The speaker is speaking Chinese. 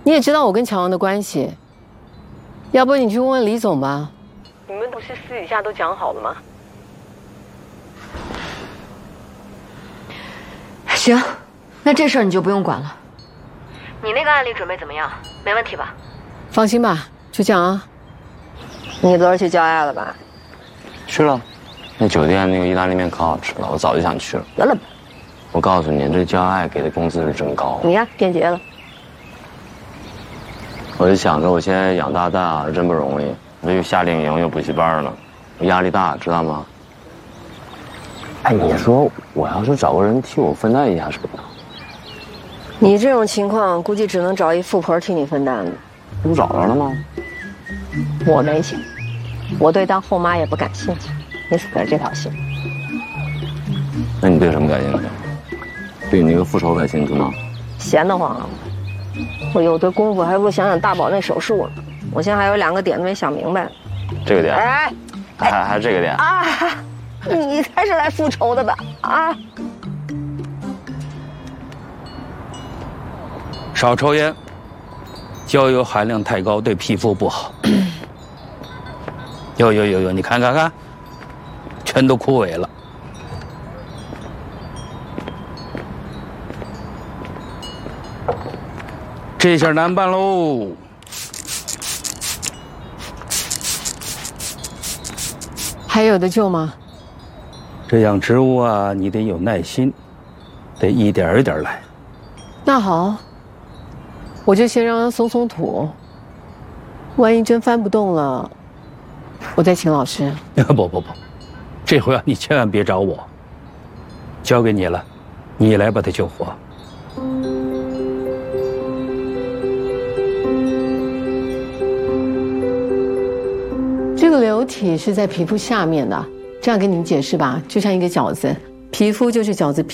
你也知道我跟乔王的关系，要不你去问问李总吧。你们不是私底下都讲好了吗？ 行，那这事儿你就不用管了。你那个案例准备怎么样？没问题吧？ 放心吧，就这样啊。 你昨儿去郊爱了吧？ 去了，那酒店那个意大利面可好吃了，我早就想去了。 得了吧， 我告诉你，这郊爱给的工资是真高。 你看变节了。 我就想着我现在养大蛋啊，真不容易，我又夏令营又补习班了，我压力大，知道吗？哎，你说我要是找个人替我分担一下是不是？ 你这种情况，估计只能找一富婆替你分担了。 不找着了吗？ 我没钱，我对当后妈也不感兴趣。你死了这条心。 那你对什么感兴趣？对你那个复仇感兴趣吗？ 闲得慌啊！我有这功夫，还不如想想大宝那手术呢。我现在还有2个点子没想明白。 这个点？ 哎， 还这个点啊！你才是来复仇的吧？啊！ 少抽烟，焦油含量太高对皮肤不好。有，你看，全都枯萎了。这下难办喽。 还有的救吗？ 这养植物啊，你得有耐心，得一点一点来。 那好，我就先让他松松土，万一真翻不动了，我再请老师。 不，这回啊，你千万别找我，交给你了，你来把它救活。 这个流体是在皮肤下面的，这样跟你们解释吧，就像一个饺子，皮肤就是饺子皮。